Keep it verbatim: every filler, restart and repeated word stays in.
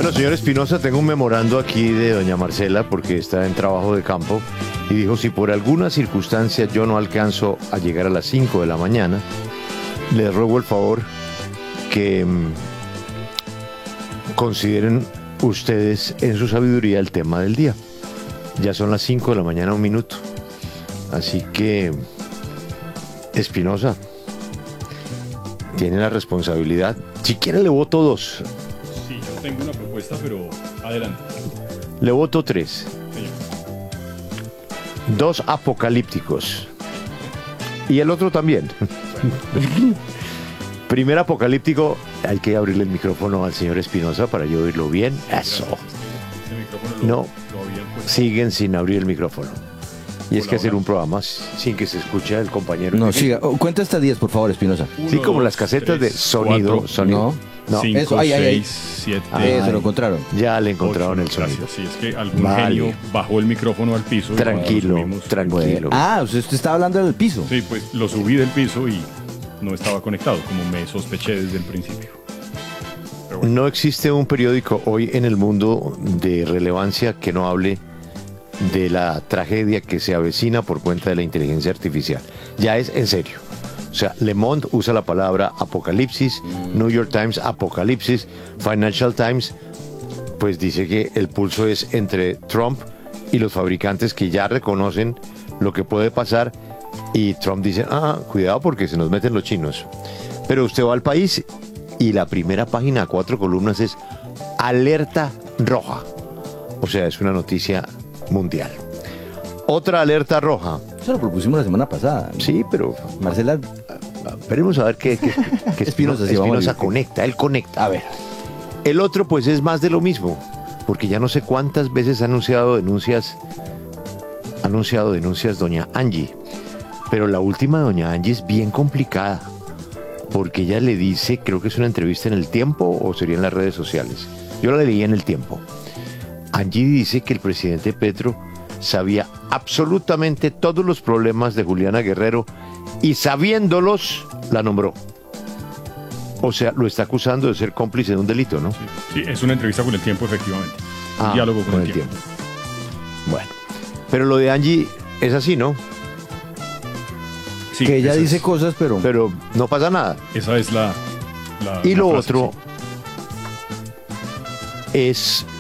Bueno, señor Espinosa, tengo un memorando aquí de doña Marcela porque está en trabajo de campo y dijo, si por alguna circunstancia yo no alcanzo a llegar a las cinco de la mañana, les ruego el favor que mmm, consideren ustedes en su sabiduría el tema del día. Ya son las cinco de la mañana, un minuto. Así que, Espinosa, tiene la responsabilidad. Si quiere le voto dos. Sí, yo tengo una propuesta, pero adelante. Le voto tres. Señor. Dos apocalípticos. Y el otro también. Primer apocalíptico, hay que abrirle el micrófono al señor Espinosa para yo oírlo bien. Eso. Este micrófono lo, No, lo habían puesto. siguen sin abrir el micrófono. Y es Por que hacer ahora. un programa sin que se escuche al compañero. No, siga. Oh, cuenta hasta diez, por favor, Espinosa. Uno, Sí, como dos, las casetas de tres, sonido. cuatro, sonido. No, cinco, Eso, ahí, ahí, ahí. seis, siete, Ah, Eso lo encontraron. ya le encontraron ocho. el sonido. Gracias. Sí, es que algún Vale. genio bajó el micrófono al piso. y Tranquilo, cuando lo subimos- tranquilo. Ah, usted usted estaba hablando del piso. Sí, pues lo subí del piso y no estaba conectado, como me sospeché desde el principio. Pero bueno, No existe un periódico hoy en el mundo de relevancia que no hable de la tragedia que se avecina por cuenta de la inteligencia artificial. Ya es en serio. O sea, Le Monde usa la palabra apocalipsis, New York Times apocalipsis, Financial Times pues dice que el pulso es entre Trump y los fabricantes que ya reconocen lo que puede pasar y Trump dice, ah, cuidado porque se nos meten los chinos. Pero usted va al país y la primera página a cuatro columnas es alerta roja. O sea, es una noticia mundial. Otra alerta roja. Eso lo propusimos la semana pasada. Sí, pero Marcela, esperemos a ver qué, qué, qué Espinosa, Espinosa, sí, vamos a ver. conecta, él conecta. a ver. El otro pues es más de lo mismo, porque ya no sé cuántas veces ha anunciado denuncias, ha anunciado denuncias doña Angie, pero la última de doña Angie es bien complicada, porque ella le dice, creo que es una entrevista en El Tiempo o sería en las redes sociales, yo la leí en El Tiempo. Angie dice que el presidente Petro sabía absolutamente todos los problemas de Juliana Guerrero y sabiéndolos la nombró. O sea, lo está acusando de ser cómplice de un delito, ¿no? sí, sí, es una entrevista con el tiempo, efectivamente. Un Ah, diálogo con, el tiempo. Bueno, pero lo de Angie es así, ¿no? Sí, que ella esa dice es- cosas, pero... Pero no pasa nada. Esa es la. la- Y la lo frase, otro sí. es